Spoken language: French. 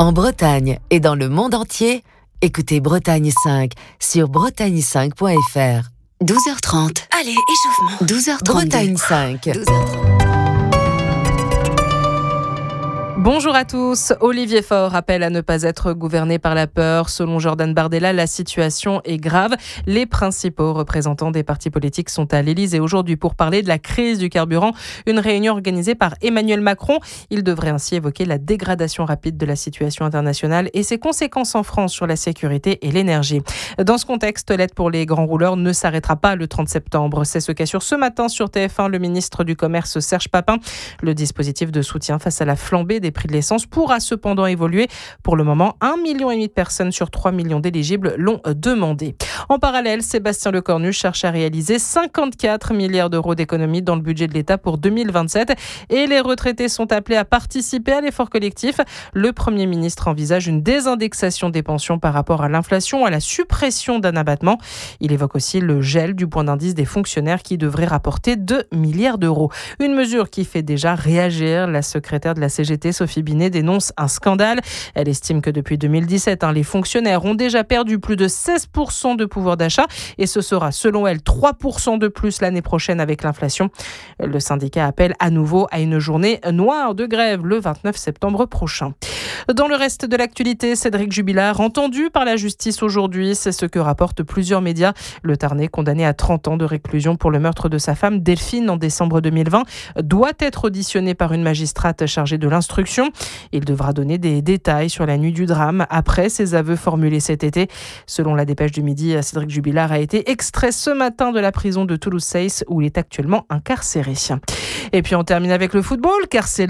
En Bretagne et dans le monde entier, écoutez Bretagne 5 sur bretagne5.fr. 12h30. Allez, échauffement. 12h30. Bretagne 5. 12h30. Bonjour à tous. Olivier Faure appelle à ne pas être gouverné par la peur. Selon Jordan Bardella, la situation est grave. Les principaux représentants des partis politiques sont à l'Élysée aujourd'hui pour parler de la crise du carburant. Une réunion organisée par Emmanuel Macron. Il devrait ainsi évoquer la dégradation rapide de la situation internationale et ses conséquences en France sur la sécurité et l'énergie. Dans ce contexte, l'aide pour les grands rouleurs ne s'arrêtera pas le 30 septembre. C'est ce qu'assure ce matin sur TF1 le ministre du Commerce Serge Papin. Le dispositif de soutien face à la flambée des prix de l'essence pourra cependant évoluer. Pour le moment, 1,5 million de personnes sur 3 millions d'éligibles l'ont demandé. En parallèle, Sébastien Lecornu cherche à réaliser 54 milliards d'euros d'économies dans le budget de l'État pour 2027 et les retraités sont appelés à participer à l'effort collectif. Le Premier ministre envisage une désindexation des pensions par rapport à l'inflation, à la suppression d'un abattement. Il évoque aussi le gel du point d'indice des fonctionnaires qui devrait rapporter 2 milliards d'euros. Une mesure qui fait déjà réagir. La secrétaire de la CGT, Sophie Binet, dénonce un scandale. Elle estime que depuis 2017, les fonctionnaires ont déjà perdu plus de 16% de pouvoir d'achat et ce sera selon elle 3% de plus l'année prochaine avec l'inflation. Le syndicat appelle à nouveau à une journée noire de grève le 29 septembre prochain. Dans le reste de l'actualité, Cédric Jubilard, entendu par la justice aujourd'hui, c'est ce que rapportent plusieurs médias. Le Tarnais, condamné à 30 ans de réclusion pour le meurtre de sa femme Delphine en décembre 2020, doit être auditionné par une magistrate chargée de l'instruction. Il devra donner des détails sur la nuit du drame après ses aveux formulés cet été. Selon la dépêche du midi, Cédric Jubilard a été extrait ce matin de la prison de Toulouse-Seyss où il est actuellement incarcéré. Et puis on termine avec le football car c'est